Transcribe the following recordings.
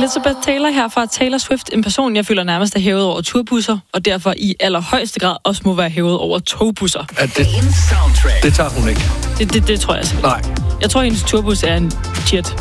Elizabeth Taylor her fra Taylor Swift, en person, jeg føler nærmest er hævet over turbusser, og derfor i allerhøjeste grad også må være hævet over togbusser. Det tager hun ikke. Det tror jeg simpelthen. Nej. Jeg tror, hendes turbus er en jet.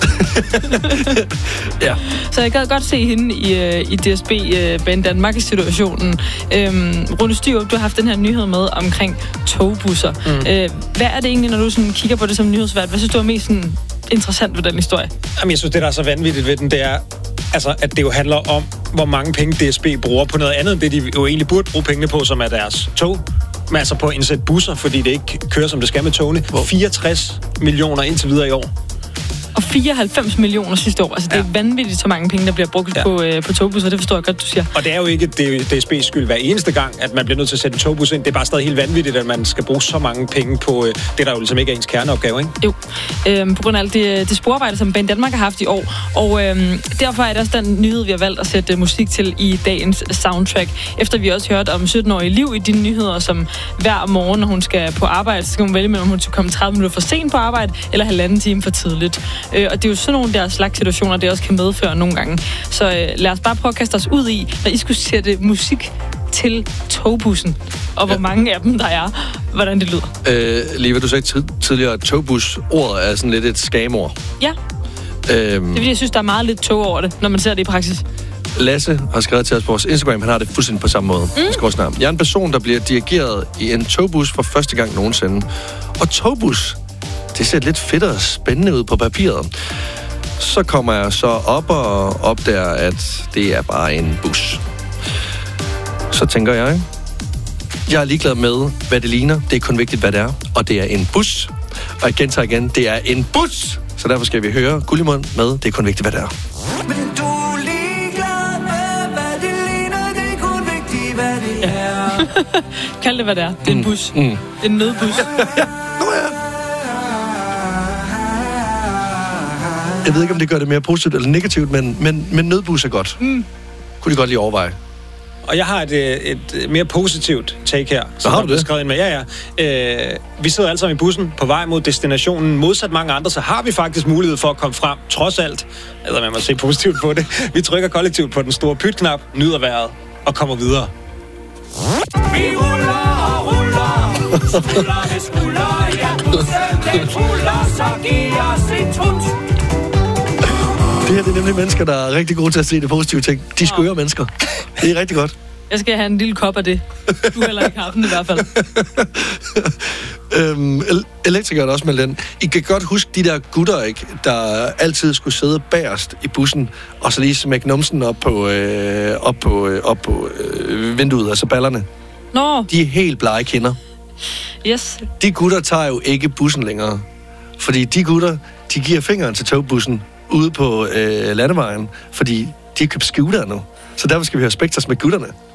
Ja. Så jeg kan godt se hende i DSB Bane Danmark-situationen. Rune Styrup, du har haft den her nyhed med omkring togbusser. Hvad er det egentlig, når du sådan kigger på det som nyhedsvært? Hvad synes du er mest sådan interessant ved den historie? Jamen, jeg synes, det der er så vanvittigt ved den, det er, altså, at det jo handler om, hvor mange penge DSB bruger på noget andet, end det de jo egentlig burde bruge pengene på, som er deres tog. Men altså på at indsætte busser, fordi det ikke kører, som det skal med togene. 64 millioner indtil videre i år. Og 94 millioner sidste år. Altså, det er vanvittigt så mange penge, der bliver brugt på togbusser. Det forstår jeg godt, du siger. Og det er jo ikke DSB's skyld hver eneste gang, at man bliver nødt til at sætte en togbus ind. Det er bare stadig helt vanvittigt, at man skal bruge så mange penge på det, der jo ligesom ikke er ens kerneopgave, ikke? Jo. På grund af alt det sporarbejde, som Bane Danmark har haft i år. Og derfor er det også den nyhed, vi har valgt at sætte musik til i dagens soundtrack. Efter vi også hørt om 17-årige Liv i dine nyheder, som hver morgen, når hun skal på arbejde, så skal hun vælge mellem, om hun skal komme 30 minutter for sent på arbejde, eller 1,5 time for tidligt. Og det er jo sådan nogle der slags situationer, det også kan medføre nogle gange. Så lad os bare prøve at kaste os ud i, når I skulle sætte musik til togbussen, og hvor mange af dem der er, hvordan det lyder. Liva, du sagde tidligere, at togbus-ordet er sådan lidt et skam-ord. Ja. Det er fordi, jeg synes, der er meget lidt tog over det, når man ser det i praksis. Lasse har skrevet til os på vores Instagram, han har det fuldstændig på samme måde. Jeg er en person, der bliver dirigeret i en togbus for første gang nogensinde. Og togbus, det ser lidt fedt og spændende ud på papiret. Så kommer jeg så op og opdager, at det er bare en bus. Så tænker jeg er ligeglad med, hvad det ligner. Det er kun vigtigt, hvad det er. Og det er en bus. Og jeg gentager igen, det er en bus. Så derfor skal vi høre Gullimund med, det er kun vigtigt, hvad det er. Men du er ligeglad med, hvad det ligner. Det er kun vigtigt, hvad det er. Kald det, hvad det er. Det er en bus. Det er en nødbus. Jeg ved ikke, om det gør det mere positivt eller negativt, men nødbus er godt. Kunne de godt lige overveje. Og jeg har et mere positivt take her. Så har du det? Skrevet ind med. Ja. Vi sidder alle sammen i bussen på vej mod destinationen. Modsat mange andre, så har vi faktisk mulighed for at komme frem. Trods alt. Eller man må se positivt på det. Vi trykker kollektivt på den store pytknap, nyder vejret og kommer videre. Vi ruller og ruller. Skulder ved skulder. Ja, bussen den ruller, så giv os en tut. Det her det er nemlig mennesker, der er rigtig gode til at se det positive ting. De skøre mennesker. Det er rigtig godt. Jeg skal have en lille kop af det. Du heller ikke har den i hvert fald. Elektrikeren også med den. I kan godt huske de der gutter, ikke, der altid skulle sidde bagerst i bussen, og så lige smække numsen op på vinduet, altså ballerne. Nå. De er helt blege kinder. Yes. De gutter tager jo ikke bussen længere. Fordi de gutter, de giver fingeren til togbussen ude på landevejen, fordi de har købt scooter nu. Så derfor skal vi have Spectres med gutterne.